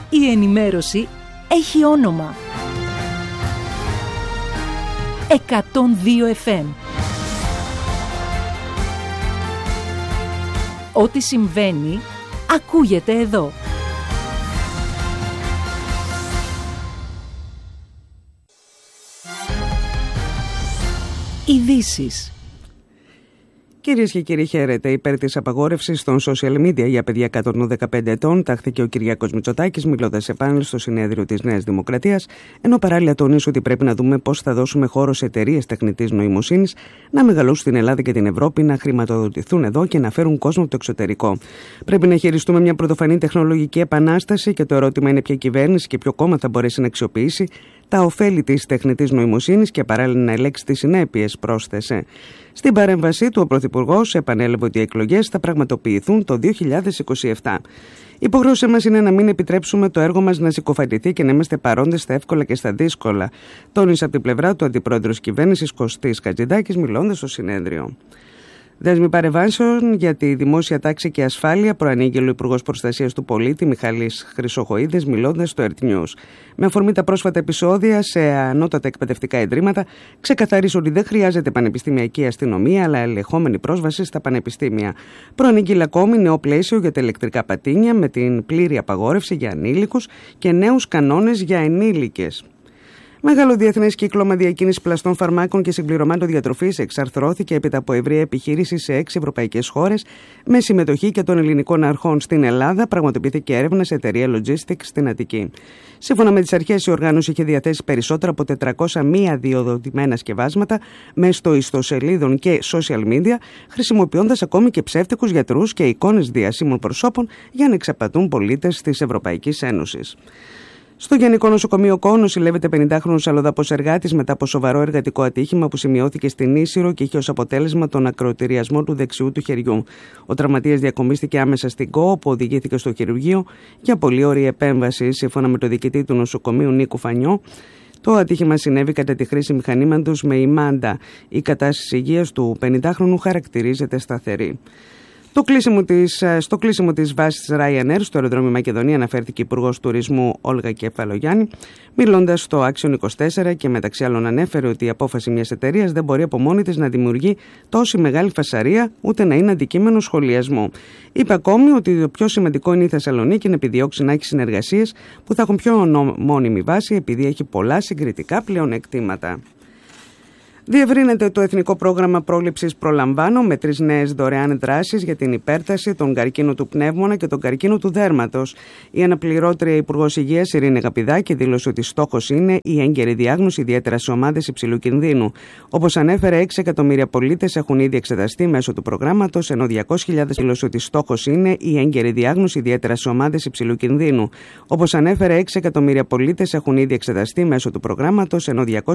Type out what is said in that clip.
Η ενημέρωση έχει όνομα. 102 FM. Ό,τι συμβαίνει, ακούγεται εδώ. Ειδήσεις. Κυρίες και κύριοι, χαίρετε. Υπέρ της απαγόρευσης των social media για παιδιά κάτω των 15 ετών τάχθηκε ο Κυριάκος Μητσοτάκης, μιλώντας σε πάνελ στο συνέδριο της Νέας Δημοκρατίας, ενώ παράλληλα τονίζει ότι πρέπει να δούμε πώς θα δώσουμε χώρο σε εταιρείες τεχνητής νοημοσύνης να μεγαλώσουν στην Ελλάδα και την Ευρώπη, να χρηματοδοτηθούν εδώ και να φέρουν κόσμο από το εξωτερικό. Πρέπει να χειριστούμε μια πρωτοφανή τεχνολογική επανάσταση και το ερώτημα είναι ποια κυβέρνηση και ποιο κόμμα θα μπορέσει να αξιοποιήσει τα ωφέλη της τεχνητής νοημοσύνης και παράλληλα να ελέγξει τις συνέπειες, πρόσθεσε. Στην παρέμβασή του, ο Πρωθυπουργός επανέλαβε ότι οι εκλογές θα πραγματοποιηθούν το 2027. Η υποχρέωσή μας είναι να μην επιτρέψουμε το έργο μας να συκοφαντηθεί και να είμαστε παρόντες στα εύκολα και στα δύσκολα, τόνισε από την πλευρά του Αντιπρόεδρος Κυβέρνησης Κωστής Χατζηδάκης, μιλώντας στο συνέδριο. Δέσμη παρεμβάσεων για τη δημόσια τάξη και ασφάλεια προανήγγειλε ο Υπουργός Προστασίας του Πολίτη Μιχάλης Χρυσοχοΐδης, μιλώντας στο Earth News. Με αφορμή τα πρόσφατα επεισόδια σε ανώτατα εκπαιδευτικά ιδρύματα, ξεκαθαρίζει ότι δεν χρειάζεται πανεπιστημιακή αστυνομία, αλλά ελεγχόμενη πρόσβαση στα πανεπιστήμια. Προανήγγειλε ακόμη νέο πλαίσιο για τα ηλεκτρικά πατίνια με την πλήρη απαγόρευση για ανήλικους και νέους κανόνες για ενήλικες. Μεγάλο διεθνές κύκλωμα διακίνησης πλαστών φαρμάκων και συμπληρωμάτων διατροφής εξαρθρώθηκε έπειτα από ευρεία επιχείρηση σε 6 ευρωπαϊκές χώρες με συμμετοχή και των ελληνικών αρχών. Στην Ελλάδα πραγματοποιήθηκε έρευνα σε εταιρεία Logistics στην Αττική. Σύμφωνα με τις αρχές, η οργάνωση είχε διαθέσει περισσότερα από 400 μη αδειοδοτημένα σκευάσματα μέσω ιστοσελίδων και social media, χρησιμοποιώντας ακόμη και ψεύτικους γιατρούς και εικόνες διασύμων προσώπων για να εξαπατούν πολίτες της Ευρωπαϊκής Ένωσης. Στο Γενικό Νοσοκομείο Κο νοσηλεύεται 50χρονος αλλοδαπός εργάτης μετά από σοβαρό εργατικό ατύχημα που σημειώθηκε στην Ίσυρο και είχε ως αποτέλεσμα τον ακροατηριασμό του δεξιού του χεριού. Ο τραυματίας διακομίστηκε άμεσα στην Κο, όπου οδηγήθηκε στο χειρουργείο για πολύ ωραία επέμβαση. Σύμφωνα με τον διοικητή του νοσοκομείου Νίκο Φανιό, το ατύχημα συνέβη κατά τη χρήση μηχανήματος με ημάντα. Η κατάσταση υγείας του 50χρονου χαρακτηρίζεται σταθερή. Στο κλείσιμο της βάσης Ryanair στο αεροδρόμιο Μακεδονία αναφέρθηκε η Υπουργός Τουρισμού Όλγα Κεφαλογιάννη, μιλώντας στο Action 24 και μεταξύ άλλων ανέφερε ότι η απόφαση μιας εταιρείας δεν μπορεί από μόνη της να δημιουργεί τόση μεγάλη φασαρία ούτε να είναι αντικείμενο σχολιασμού. Είπε ακόμη ότι το πιο σημαντικό είναι η Θεσσαλονίκη να επιδιώξει να έχει συνεργασίες που θα έχουν πιο μόνιμη βάση επειδή έχει πολλά συγκριτικά πλεονεκτήματα. Διευρύνεται το Εθνικό Πρόγραμμα Πρόληψης Προλαμβάνω με 3 νέες δωρεάν δράσεις για την υπέρταση, τον καρκίνο του πνεύμονα και τον καρκίνο του δέρματος. Η αναπληρώτρια Υπουργός Υγείας Ειρήνη Γαπηδάκη δήλωσε ότι στόχος είναι η έγκαιρη διάγνωση, ιδιαίτερα σε ομάδες υψηλού κινδύνου. Όπως ανέφερε, 6 εκατομμύρια πολίτες έχουν ήδη εξεταστεί μέσω του προγράμματος, ενώ 200.000 δήλωσε ότι στόχος είναι η έγκαιρη διάγνωση, ιδιαίτερα σε ομάδες υψηλού κινδύνου. Όπως ανέφερε, 6 εκατομμύρια πολίτες έχουν ήδη εξεταστεί μέσω του προγράμματος, ενώ